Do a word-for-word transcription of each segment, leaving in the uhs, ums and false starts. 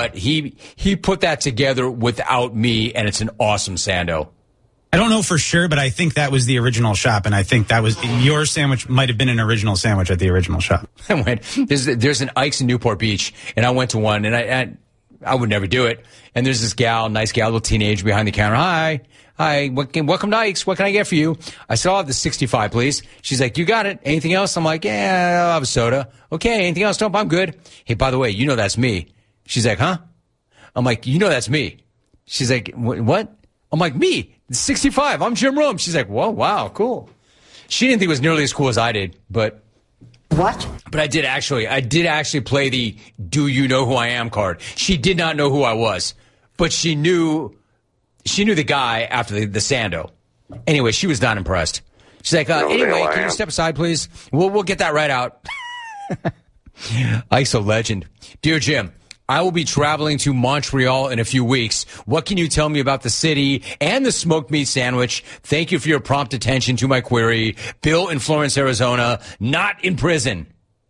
what? He he put that together without me, and it's an awesome Sando. I don't know for sure, but I think that was the original shop, and I think that was your sandwich might have been an original sandwich at the original shop. I went, there's, there's an Ike's in Newport Beach, and I went to one, and I, I I would never do it. And there's this gal, nice gal, little teenager behind the counter. Hi, hi, what can, welcome to Ike's. What can I get for you? I said, I'll have the sixty-five, please. She's like, you got it. Anything else? I'm like, yeah, I'll have a soda. Okay, anything else? Nope, I'm good. Hey, by the way, you know that's me. She's like, huh? I'm like, you know that's me. She's like, what? I'm like, me, sixty-five. I'm Jim Rome. She's like, whoa, wow, cool. She didn't think it was nearly as cool as I did, but what? But I did actually. I did actually play the "Do you know who I am" card. She did not know who I was, but she knew. She knew the guy after the, the Sando. Anyway, she was not impressed. She's like, uh, anyway, can you step aside, please? We'll we'll get that right out. Ike's a legend, dear Jim. I will be traveling to Montreal in a few weeks. What can you tell me about the city and the smoked meat sandwich? Thank you for your prompt attention to my query. Bill in Florence, Arizona, not in prison.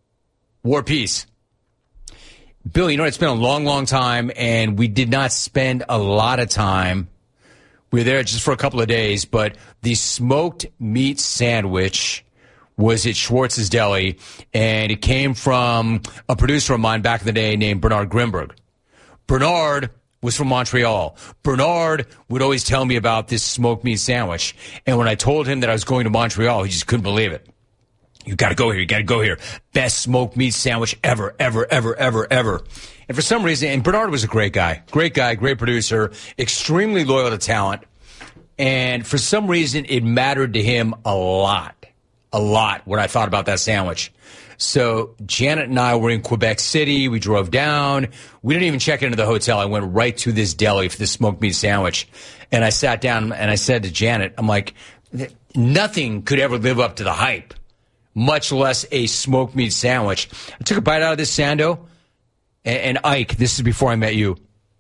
War peace. Bill, you know, it's been a long, long time, and we did not spend a lot of time. We were there just for a couple of days, but the smoked meat sandwich was at Schwartz's Deli, and it came from a producer of mine back in the day named Bernard Grimberg. Bernard was from Montreal. Bernard would always tell me about this smoked meat sandwich, and when I told him that I was going to Montreal, he just couldn't believe it. You got to go here. You got to go here. Best smoked meat sandwich ever, ever, ever, ever, ever. And for some reason, and Bernard was a great guy, great guy, great producer, extremely loyal to talent, and for some reason, it mattered to him a lot. A lot what I thought about that sandwich. So Janet and I were in Quebec City. We drove down. We didn't even check into the hotel. I went right to this deli for this smoked meat sandwich. And I sat down and I said to Janet, I'm like, nothing could ever live up to the hype, much less a smoked meat sandwich. I took a bite out of this Sando. And, and Ike, this is before I met you.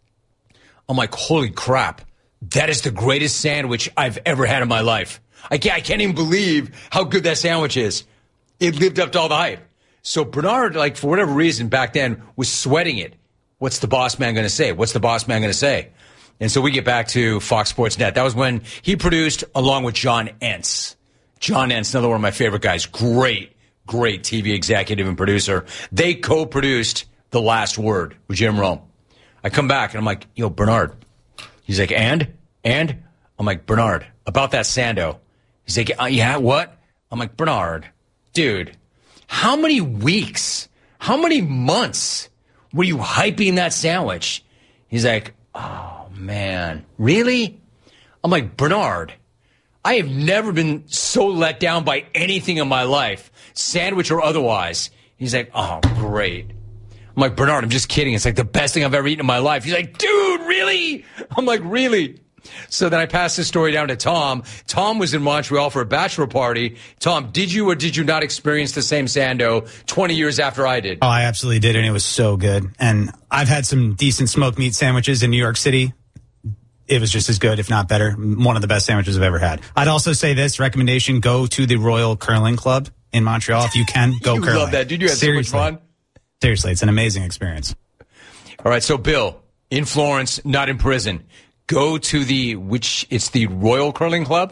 I'm like, holy crap. That is the greatest sandwich I've ever had in my life. I can't, I can't even believe how good that sandwich is. It lived up to all the hype. So Bernard, like, for whatever reason back then, was sweating it. What's the boss man going to say? What's the boss man going to say? And so we get back to Fox Sports Net. That was when he produced along with John Entz. John Entz, another one of my favorite guys. Great, great T V executive and producer. They co-produced The Last Word with Jim Rome. I come back and I'm like, yo, Bernard. He's like, and? And? I'm like, Bernard, about that Sando. He's like, uh, yeah, what? I'm like, Bernard, dude, how many weeks, how many months were you hyping that sandwich? He's like, oh, man, really? I'm like, Bernard, I have never been so let down by anything in my life, sandwich or otherwise. He's like, oh, great. I'm like, Bernard, I'm just kidding. It's like the best thing I've ever eaten in my life. He's like, dude, really? I'm like, really? So then I passed this story down to Tom. Tom was in Montreal for a bachelor party. Tom, did you or did you not experience the same Sando twenty years after I did? Oh, I absolutely did, and it was so good. And I've had some decent smoked meat sandwiches in New York City. It was just as good, if not better. One of the best sandwiches I've ever had. I'd also say this recommendation, go to the Royal Curling Club in Montreal. If you can, go you curling. You love that. Did you have Seriously. so much fun? Seriously, it's an amazing experience. All right, so Bill, in Florence, not in prison. Go to the, which, it's the Royal Curling Club.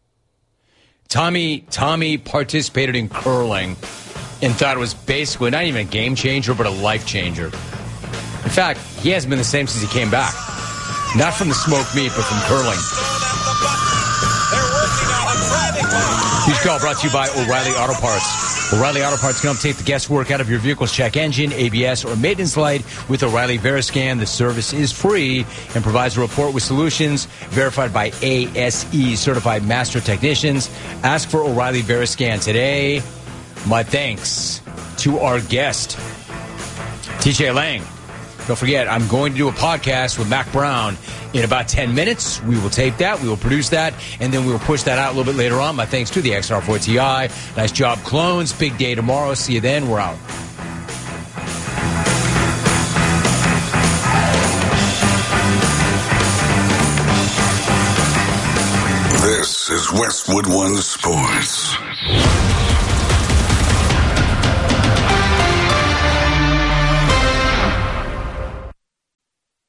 Tommy, Tommy participated in curling and thought it was basically not even a game changer, but a life changer. In fact, he hasn't been the same since he came back. Not from the smoked meat, but from curling. This call brought to you by O'Reilly Auto Parts. O'Reilly Auto Parts can help take the guesswork out of your vehicle's check engine, A B S, or maintenance light with O'Reilly Veriscan. The service is free and provides a report with solutions verified by A S E certified master technicians. Ask for O'Reilly Veriscan today. My thanks to our guest, T J Lang. Don't forget, I'm going to do a podcast with Mac Brown in about ten minutes. We will tape that. We will produce that. And then we will push that out a little bit later on. My thanks to the X R four Ti. Nice job, clones. Big day tomorrow. See you then. We're out. This is Westwood One Sports.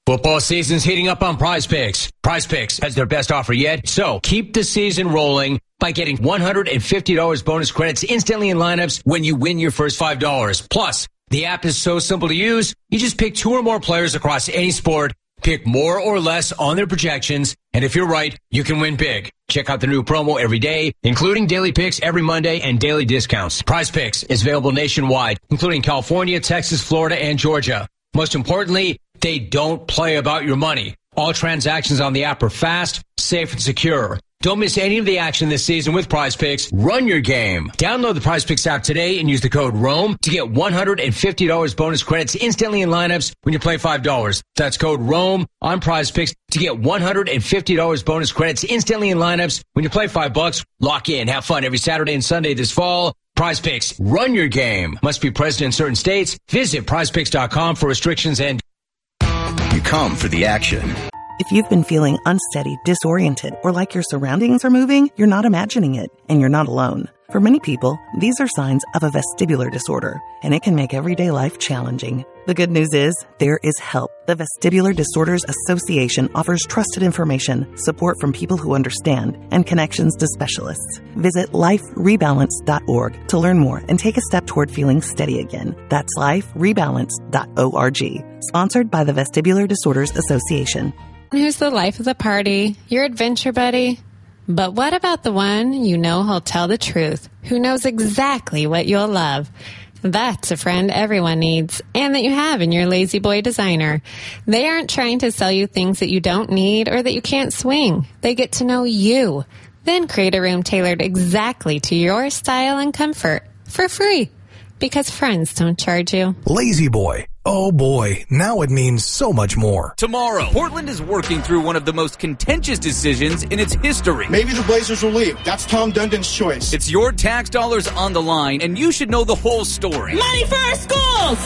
Football season's heating up on Prize Picks. Prize Picks has their best offer yet, so keep the season rolling by getting one hundred fifty dollars bonus credits instantly in lineups when you win your first five dollars. Plus, the app is so simple to use, you just pick two or more players across any sport, pick more or less on their projections, and if you're right, you can win big. Check out the new promo every day, including daily picks every Monday and daily discounts. Prize Picks is available nationwide, including California, Texas, Florida, and Georgia. Most importantly, they don't play about your money. All transactions on the app are fast, safe, and secure. Don't miss any of the action this season with Prize Picks. Run your game. Download the Prize Picks app today and use the code ROAM to get one hundred fifty dollars bonus credits instantly in lineups when you play five dollars. That's code ROAM on Prize Picks to get one hundred fifty dollars bonus credits instantly in lineups when you play five bucks. Lock in. Have fun every Saturday and Sunday this fall. Prize Picks. Run your game. Must be present in certain states. Visit prize picks dot com for restrictions and... You come for the action. If you've been feeling unsteady, disoriented, or like your surroundings are moving, you're not imagining it, and you're not alone. For many people, these are signs of a vestibular disorder, and it can make everyday life challenging. The good news is, there is help. The Vestibular Disorders Association offers trusted information, support from people who understand, and connections to specialists. Visit life rebalance dot org to learn more and take a step toward feeling steady again. That's life rebalance dot org. Sponsored by the Vestibular Disorders Association. Who's the life of the party? Your adventure buddy? But what about the one you know who'll tell the truth, who knows exactly what you'll love? That's a friend everyone needs, and that you have in your Lazy Boy designer. They aren't trying to sell you things that you don't need or that you can't swing. They get to know you, then create a room tailored exactly to your style and comfort for free, because friends don't charge you. Lazy Boy. Oh boy, now it means so much more. Tomorrow, Portland is working through one of the most contentious decisions in its history. Maybe the Blazers will leave. That's Tom Dundon's choice. It's your tax dollars on the line, and you should know the whole story. Money for our schools!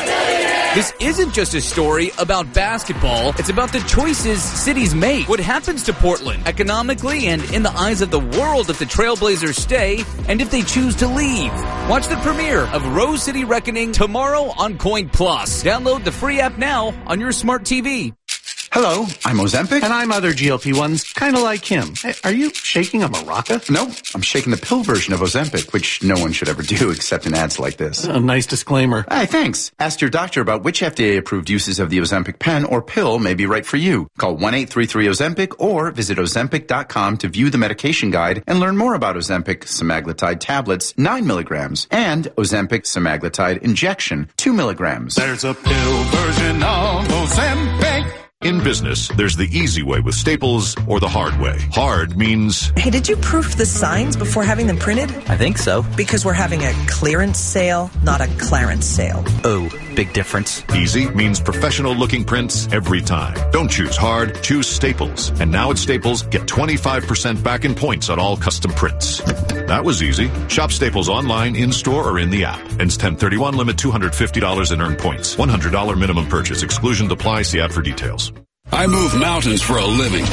This isn't just a story about basketball. It's about the choices cities make. What happens to Portland economically and in the eyes of the world if the Trailblazers stay and if they choose to leave. Watch the premiere of Rose City Reckoning tomorrow on Coin Plus. Download the free app now on your smart T V. Hello, I'm Ozempic. And I'm other G L P ones, kind of like him. Hey, are you shaking a maraca? No, I'm shaking the pill version of Ozempic, which no one should ever do except in ads like this. A nice disclaimer. Hey, thanks. Ask your doctor about which F D A-approved uses of the Ozempic pen or pill may be right for you. Call one eight three three Ozempic or visit ozempic dot com to view the medication guide and learn more about Ozempic semaglutide tablets, nine milligrams, and Ozempic semaglutide injection, two milligrams. There's a pill version of Ozempic. In business, there's the easy way with Staples or the hard way. Hard means... Hey, did you proof the signs before having them printed? I think so. Because we're having a clearance sale, not a Clarence sale. Oh, big difference. Easy means professional-looking prints every time. Don't choose hard, choose Staples. And now at Staples, get twenty-five percent back in points on all custom prints. That was easy. Shop Staples online, in-store, or in the app. Ends ten thirty-one, limit two hundred fifty dollars and earn points. one hundred dollars minimum purchase. Exclusions apply. See ad for details. I move mountains for a living.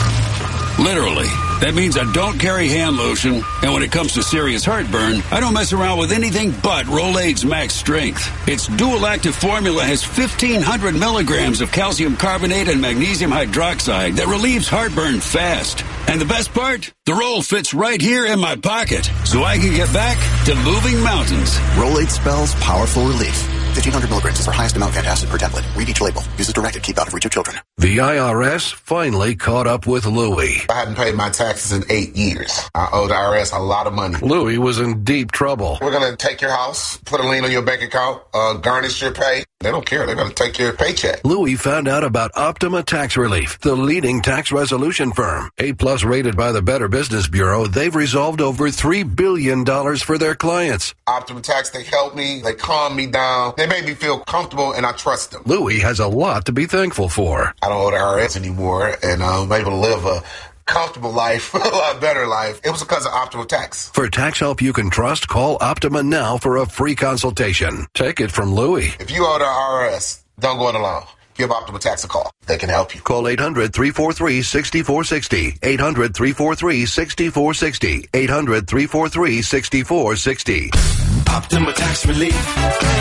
Literally. That means I don't carry hand lotion, and when it comes to serious heartburn, I don't mess around with anything but Rolaids Max Strength. Its dual-active formula has fifteen hundred milligrams of calcium carbonate and magnesium hydroxide that relieves heartburn fast. And the best part? The roll fits right here in my pocket, so I can get back to moving mountains. Rolaids spells powerful relief. fifteen hundred milligrams is our highest amount antacid per tablet. Read each label. Use as directed. Keep out of reach of children. The I R S finally caught up with Louie. I hadn't paid my taxes in eight years. I owe the I R S a lot of money. Louie was in deep trouble. We're going to take your house, put a lien on your bank account, uh, garnish your pay. They don't care. They're going to take your paycheck. Louie found out about Optima Tax Relief, the leading tax resolution firm. A-plus rated by the Better Business Bureau, they've resolved over three billion dollars for their clients. Optima Tax, they help me. They calm me down. They make me feel comfortable, and I trust them. Louie has a lot to be thankful for. I don't owe the I R S anymore, and I'm able to live a comfortable life, a lot better life. It was because of Optima Tax. For tax help you can trust, call Optima now for a free consultation. Take it from Louie. If you owe the I R S, don't go it alone. Give Optima Tax a call. They can help you. Call eight hundred, three four three, six four six zero. eight hundred, three four three, six four six zero. eight hundred, three four three, six four six zero. Optima Tax Relief.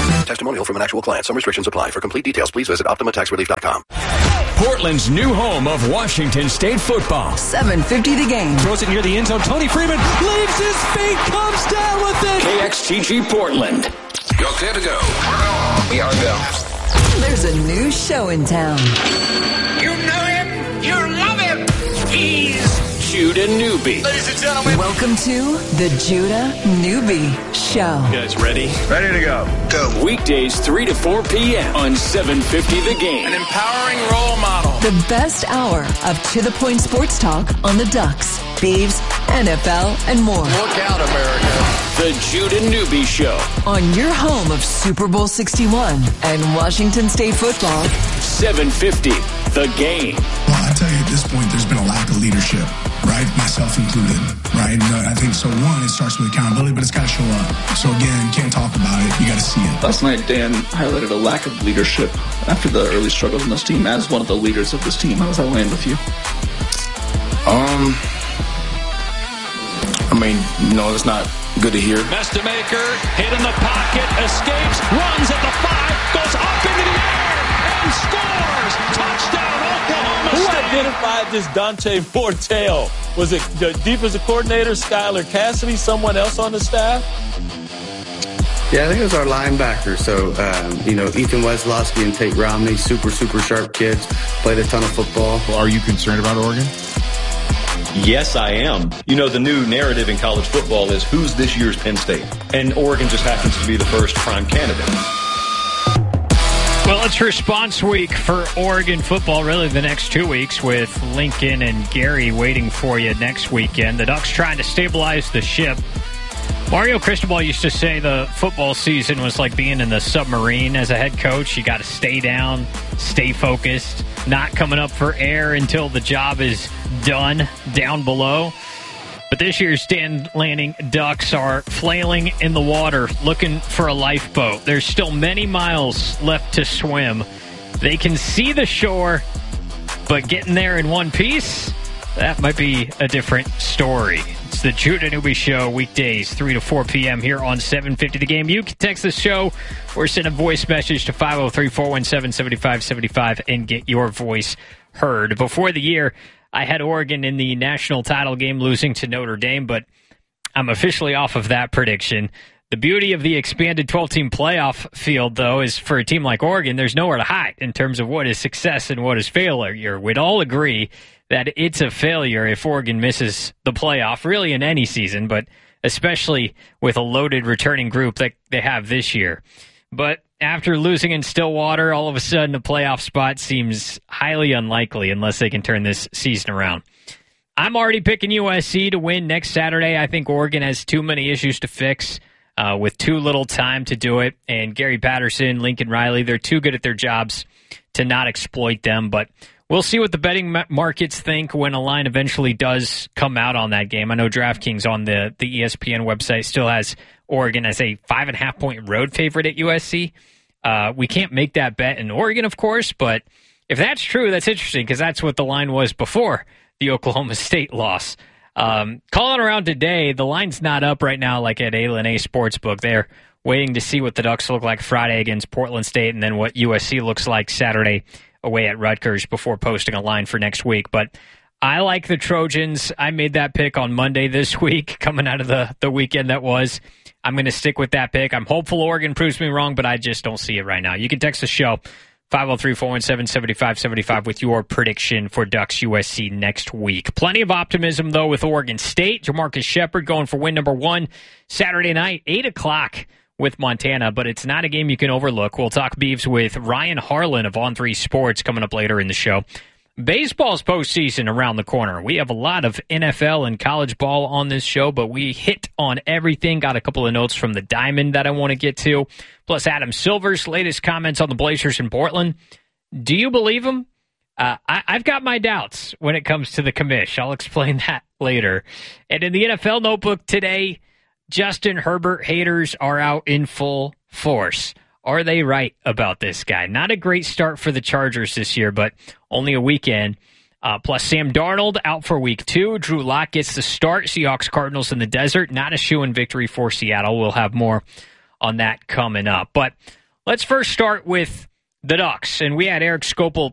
Testimonial from an actual client. Some restrictions apply. For complete details, please visit Optima Tax Relief dot com. Portland's new home of Washington State football. seven fifty the game. Throws it near the end zone. Tony Freeman leaves his feet, comes down with it. K X T G Portland. You're clear to go. We are go. There's a new show in town. You know him. You love him. He's Judah Newby. Ladies and gentlemen. Welcome to the Judah Newby Show. You guys ready? Ready to go. Go. Weekdays three to four p.m. on seven fifty The Game. An empowering role model. The best hour of to-the-point sports talk on the Ducks, Beavs, N F L, and more. Look out, America. The Judah Newby Show. On your home of Super Bowl sixty-one and Washington State football. seven fifty The Game. Well, I tell you, at this point, there's been a lack of leadership, right? Myself included, right? And, uh, I think, so one, it starts with accountability, but it's got to show up. So again, you can't talk about it. You got to see it. Last night, Dan highlighted a lack of leadership after the early struggles in this team. As one of the leaders of this team, how does that land with you? Um, I mean, you know, it's not good to hear. Mestamaker hit in the pocket, escapes, runs at the five, goes up into the air, and scores! Touchdown, Oklahoma Who State! identified this Dante Fortale? Was it the defensive coordinator, Skylar Cassidy, someone else on the staff? Yeah, I think it was our linebacker. So, um, you know, Ethan Weslowski and Tate Romney, super, super sharp kids, played a ton of football. Well, are you concerned about Oregon? Yes, I am. You know, the new narrative in college football is who's this year's Penn State? And Oregon just happens to be the first prime candidate. Well, it's response week for Oregon football, really the next two weeks with Lincoln and Gary waiting for you next weekend. The Ducks trying to stabilize the ship. Mario Cristobal used to say the football season was like being in the submarine as a head coach. You got to stay down, stay focused, not coming up for air until the job is done down below. But this year's Stan Lanning Ducks are flailing in the water looking for a lifeboat. There's still many miles left to swim. They can see the shore, but getting there in one piece, that might be a different story. It's the Judah Newby Show, weekdays, three to four p.m. here on seven fifty The Game. You can text the show or send a voice message to five oh three, four one seven, seven five seven five and get your voice heard. Before the year, I had Oregon in the national title game losing to Notre Dame, but I'm officially off of that prediction. The beauty of the expanded twelve-team playoff field, though, is for a team like Oregon, there's nowhere to hide in terms of what is success and what is failure. We'd all agree that it's a failure if Oregon misses the playoff, really in any season, but especially with a loaded returning group that they have this year. But after losing in Stillwater, all of a sudden a playoff spot seems highly unlikely unless they can turn this season around. I'm already picking U S C to win next Saturday. I think Oregon has too many issues to fix uh, with too little time to do it. And Gary Patterson, Lincoln Riley, they're too good at their jobs to not exploit them. But we'll see what the betting markets think when a line eventually does come out on that game. I know DraftKings on the, the E S P N website still has Oregon as a five and a half point road favorite at U S C. Uh, we can't make that bet in Oregon, of course, but if that's true, that's interesting because that's what the line was before the Oklahoma State loss. Um, calling around today, the line's not up right now like at A L N A Sportsbook. They're waiting to see what the Ducks look like Friday against Portland State and then what U S C looks like Saturday away at Rutgers before posting a line for next week. But I like the Trojans. I made that pick on Monday this week coming out of the, the weekend that was. I'm going to stick with that pick. I'm hopeful Oregon proves me wrong, but I just don't see it right now. You can text the show, five oh three, four one seven, seven five seven five with your prediction for Ducks U S C next week. Plenty of optimism, though, with Oregon State. Jamarcus Shepard going for win number one Saturday night, eight o'clock with Montana, but it's not a game you can overlook. We'll talk Beavs with Ryan Harlan of On three Sports coming up later in the show. Baseball's postseason around the corner. We have a lot of N F L and college ball on this show, but we hit on everything. Got a couple of notes from the Diamond that I want to get to. Plus Adam Silver's latest comments on the Blazers in Portland. Do you believe him? Uh, I, I've got my doubts when it comes to the commish. I'll explain that later. And in the N F L notebook today, Justin Herbert haters are out in full force. Are they right about this guy? Not a great start for the Chargers this year, but only a weekend. Uh, plus, Sam Darnold out for week two. Drew Lock gets the start. Seahawks Cardinals in the desert. Not a shoo-in victory for Seattle. We'll have more on that coming up. But let's first start with the Ducks. And we had Eric Skopel